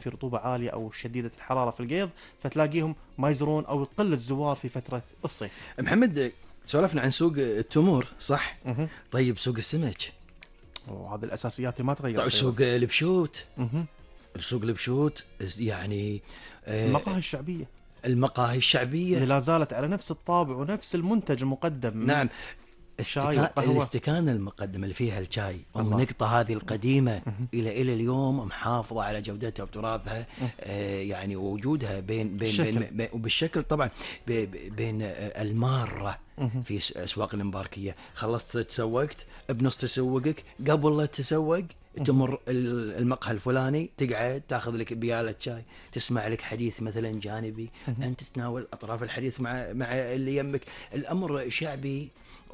في رطوبة عالية أو شديدة الحرارة في القيض، فتلاقيهم ما يزورون أو يقل الزوار في فترة الصيف. محمد، سولفنا عن سوق التمور صح؟ طيب سوق السمك؟ وهذه الأساسيات ما تغيرت. طيب سوق البشوت؟ مه. سوق البشوت يعني المقاهي الشعبية، المقاهي الشعبية اللي لا زالت على نفس الطابع ونفس المنتج المقدم. نعم. شاي وقهوة. الاستكانة المقدمة اللي فيها الشاي النقطة هذه القديمة إلى اليوم محافظة على جودتها وتراثها، يعني ووجودها بين وبالشكل طبعا بين المارة في أسواق المباركية. خلصت تسوقت بنص تسوقك قبل لا تسوق تمر المقهى الفلاني، تقعد تاخذ لك بيالة شاي، تسمع لك حديث مثلا جانبي، انت تتناول اطراف الحديث مع اللي يمك. الامر شعبي،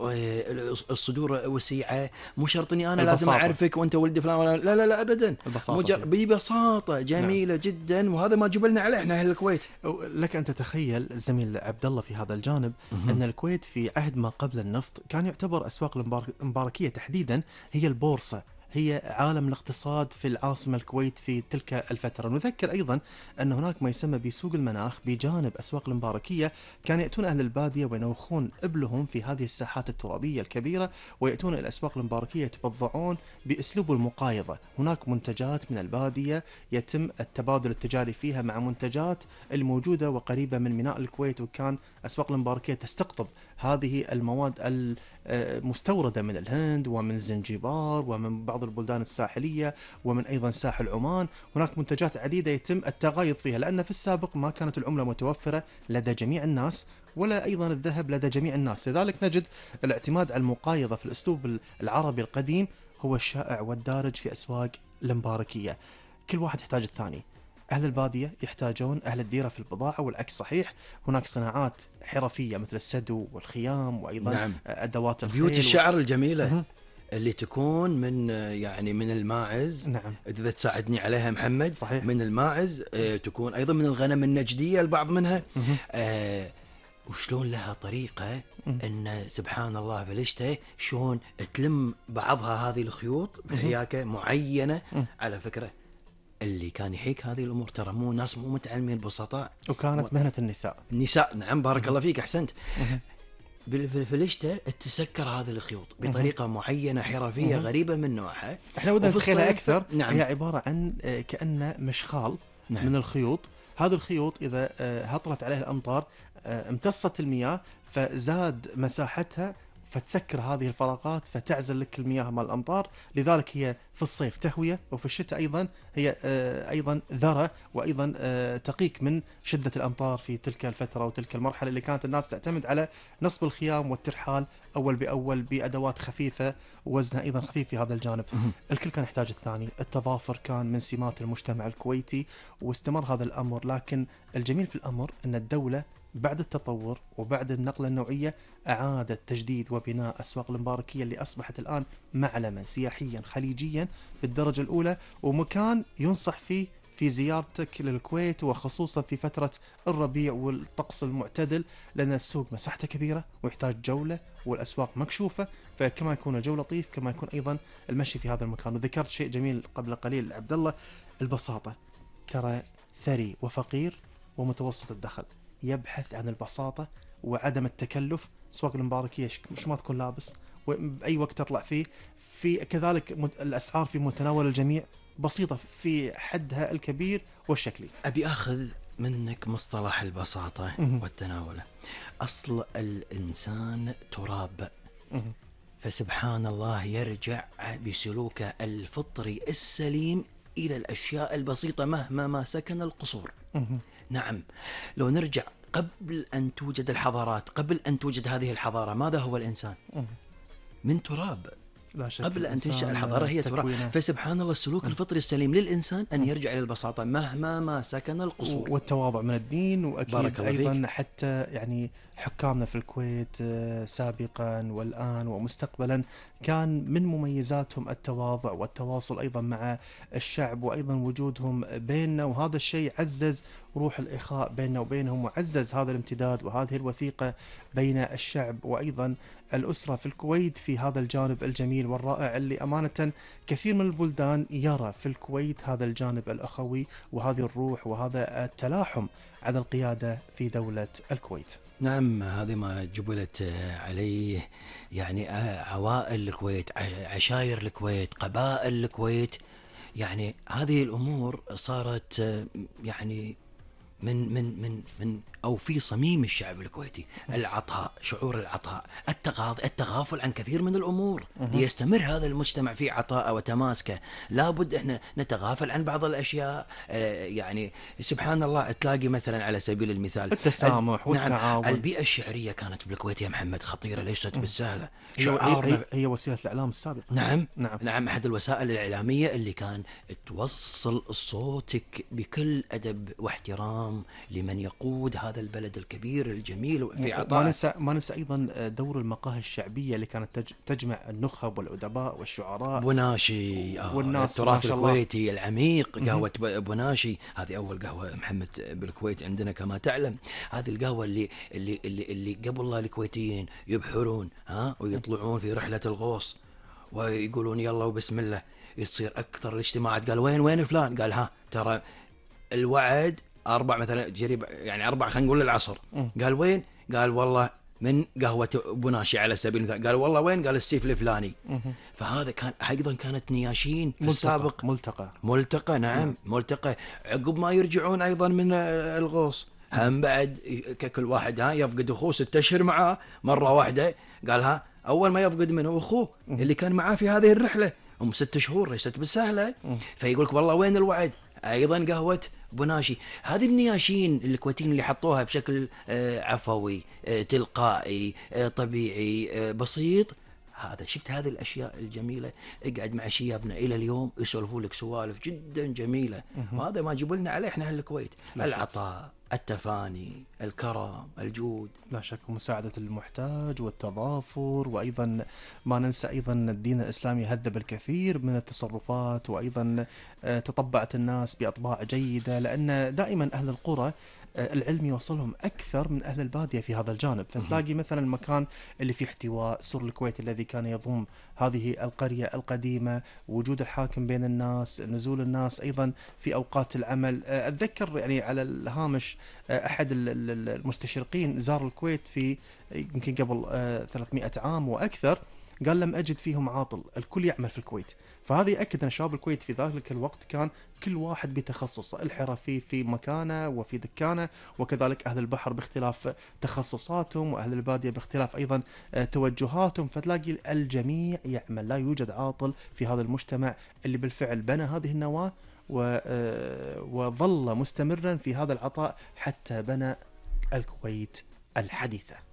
الصدور وسيعه، مو شرط اني انا لازم اعرفك وانت ولد فلان، لا ابدا، ببساطه جميله جدا. وهذا ما جبلنا عليه احنا اهل الكويت. لك ان تتخيل زميل عبد الله في هذا الجانب ان الكويت في عهد ما قبل النفط كان يعتبر اسواق المباركيه تحديدا هي البورصه، هي عالم الاقتصاد في العاصمة الكويت في تلك الفترة. نذكر أيضا أن هناك ما يسمى بسوق المناخ بجانب أسواق المباركية، كان يأتون أهل البادية وينوخون إبلهم في هذه الساحات الترابية الكبيرة، ويأتون إلى الأسواق المباركية يتبضعون بأسلوب المقايضة. هناك منتجات من البادية يتم التبادل التجاري فيها مع منتجات الموجودة وقريبة من ميناء الكويت، وكان أسواق المباركية تستقطب هذه المواد المستوردة من الهند ومن زنجبار ومن بعض البلدان الساحلية ومن أيضا ساحل عمان. هناك منتجات عديدة يتم التغايض فيها، لأن في السابق ما كانت العملة متوفرة لدى جميع الناس ولا أيضا الذهب لدى جميع الناس، لذلك نجد الاعتماد على المقايضة في الأسلوب العربي القديم هو الشائع والدارج في أسواق المباركية. كل واحد يحتاج الثاني، أهل البادية يحتاجون أهل الديرة في البضاعة والعكس صحيح. هناك صناعات حرفية مثل السدو والخيام وأيضا نعم. أدوات الخيل بيوت الشعر الجميلة اللي تكون من يعني من الماعز. نعم. إذا تساعدني عليها محمد. صحيح. من الماعز، تكون أيضا من الغنم النجدية البعض منها. وشلون لها طريقة أن سبحان الله بلشته شلون تلم بعضها هذه الخيوط بحياكة معينة. على فكرة اللي كان يحيك هذه الأمور ترى مو ناس مو متعلمين بسطاء، وكانت مهنة النساء. نعم بارك الله فيك أحسنت. بالفلشته تسكر هذه الخيوط بطريقة معينة حرفية غريبة من نوعها. احنا ودنا نتخيلها أكثر. نعم. هي عبارة عن كأن مشخال. نعم. من الخيوط. هذه الخيوط إذا هطلت عليها الأمطار امتصت المياه فزاد مساحتها فتسكر هذه الفراغات فتعزل لك المياه مال الأمطار. لذلك هي في الصيف تهوية وفي الشتاء أيضا هي أيضا ذرة، وأيضا تقيك من شدة الأمطار في تلك الفترة وتلك المرحلة اللي كانت الناس تعتمد على نصب الخيام والترحال أول بأول بأدوات خفيفة ووزنها أيضا خفيف في هذا الجانب. الكل كان يحتاج الثاني. التضافر كان من سمات المجتمع الكويتي واستمر هذا الأمر. لكن الجميل في الأمر أن الدولة بعد التطور وبعد النقلة النوعية أعادت تجديد وبناء أسواق المباركية اللي أصبحت الآن معلما سياحيا خليجيا بالدرجة الأولى، ومكان ينصح فيه في زيارتك للكويت وخصوصا في فترة الربيع والطقس المعتدل، لأن السوق مساحته كبيرة ويحتاج جولة والأسواق مكشوفة، فكما يكون الجو لطيف كما يكون أيضا المشي في هذا المكان. وذكرت شيء جميل قبل قليل عبد الله، البساطة. ترى ثري وفقير ومتوسط الدخل يبحث عن البساطة وعدم التكلف. أسواق المباركية مش ما تكون لابس وبأي وقت تطلع فيه، في كذلك الأسعار في متناول الجميع، بسيطة في حدها الكبير والشكلي. أبي أخذ منك مصطلح البساطة والتناول. أصل الإنسان تراب، فسبحان الله يرجع بسلوكه الفطري السليم إلى الأشياء البسيطة مهما ما سكن القصور. نعم. لو نرجع قبل أن توجد الحضارات، قبل أن توجد هذه الحضارة، ماذا هو الإنسان؟ من تراب. قبل أن تنشأ الحضارة هي تراب. فسبحان الله السلوك الفطري السليم للإنسان أن يرجع إلى البساطة مهما ما سكن القصور، والتواضع من الدين. وأكيد أيضا حتى يعني حكامنا في الكويت سابقا والآن ومستقبلا كان من مميزاتهم التواضع والتواصل أيضا مع الشعب، وأيضا وجودهم بيننا، وهذا الشيء عزز روح الإخاء بيننا وبينهم، وعزز هذا الامتداد وهذه الوثيقة بين الشعب وأيضا الأسرة في الكويت في هذا الجانب الجميل والرائع اللي أمانة كثير من البلدان يرى في الكويت هذا الجانب الأخوي وهذه الروح وهذا التلاحم على القيادة في دولة الكويت. نعم، هذه ما جبلت عليه يعني عوائل الكويت، عشائر الكويت، قبائل الكويت. يعني هذه الأمور صارت يعني من أو في صميم الشعب الكويتي، العطاء، شعور العطاء، التغافل عن كثير من الأمور. ليستمر هذا المجتمع في عطاء وتماسكه لابد احنا نتغافل عن بعض الأشياء. يعني سبحان الله، تلاقي مثلا على سبيل المثال التسامح والتعاون. نعم، البيئة الشعرية كانت بالكويت يا محمد خطيرة، ليست بالسهلة. هي وسيلة الإعلام السابقة. نعم، أحد الوسائل الإعلامية اللي كان توصل صوتك بكل أدب واحترام لمن يقود هذا البلد الكبير الجميل في عطاء. ما ننسى أيضا دور المقاهي الشعبية اللي كانت تجمع النخب والأدباء والشعراء. بوناشي، التراث الكويتي العميق، قهوة بوناشي، هذه أول قهوة محمد بالكويت عندنا كما تعلم. هذه القهوة اللي قبل الله الكويتيين يبحرون ويطلعون في رحلة الغوص ويقولون يلا وبسم الله، يصير أكثر الاجتماعات. قال وين فلان؟ قال ترى الوعد 4 مثلا جريب، يعني 4 خلينا نقول العصر. قال وين؟ قال والله من قهوة بوناشي على سبيل المثال. قال والله وين؟ قال السيف الفلاني. فهذا كان أيضا كانت نياشين في السابق. ملتقى نعم، ملتقى عقب ما يرجعون أيضا من الغوص. هم بعد كل واحد يفقد أخوه 6 أشهر معاه مرة واحدة. قال أول ما يفقد منه أخوه اللي كان معاه في هذه الرحلة، هم 6 شهور ليست بالسهلة. فيقولك والله وين الوعد؟ أيضا قهوة بوناشي. هذه النياشين الكويتيين اللي حطوها بشكل عفوي، تلقائي، طبيعي، بسيط. هذا شفت هذه الأشياء الجميلة. اقعد مع شيابنا إلى اليوم يسولفوا لك سوالف جدا جميلة، وهذا ما جبلنا عليه احنا أهل الكويت. العطاء، التفاني، الكرم، الجود، لا شك، ومساعدة المحتاج والتضافر. وأيضا ما ننسى أيضا الدين الإسلامي هذب الكثير من التصرفات، وأيضا تطبعت الناس بأطباع جيدة، لأن دائما أهل القرى العلم يوصلهم أكثر من أهل البادية في هذا الجانب. فتلاقي مثلا المكان اللي فيه احتواء سور الكويت الذي كان يضم هذه القرية القديمة، وجود الحاكم بين الناس، نزول الناس أيضا في أوقات العمل. أتذكر يعني على الهامش أحد المستشرقين زار الكويت في يمكن قبل 300 عام وأكثر، قال لم أجد فيهم عاطل، الكل يعمل في الكويت. فهذا يأكد أن شباب الكويت في ذلك الوقت كان كل واحد بتخصصه، الحرفي في مكانه وفي دكانه، وكذلك أهل البحر باختلاف تخصصاتهم، وأهل البادية باختلاف أيضا توجهاتهم. فتلاقي الجميع يعمل، لا يوجد عاطل في هذا المجتمع اللي بالفعل بنى هذه النواة وظل مستمرا في هذا العطاء حتى بنى الكويت الحديثة.